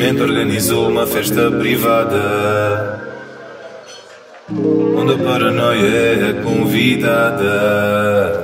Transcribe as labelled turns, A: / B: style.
A: repente organizou uma festa privada onde a paranoia é convidada.